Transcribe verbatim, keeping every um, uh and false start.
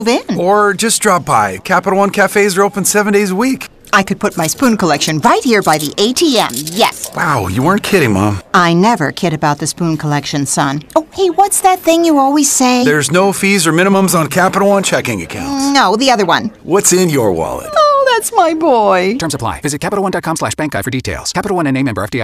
in. Or just drop by. Capital One cafes are open seven days a week. I could put my spoon collection right here by the A T M, yes. Wow, you weren't kidding, Mom. I never kid about the spoon collection, son. Oh, hey, what's that thing you always say? There's no fees or minimums on Capital One checking accounts. No, the other one. What's in your wallet? Oh, that's my boy. Terms apply. Visit CapitalOne.com slash bank guide for details. Capital One N A member F D I C.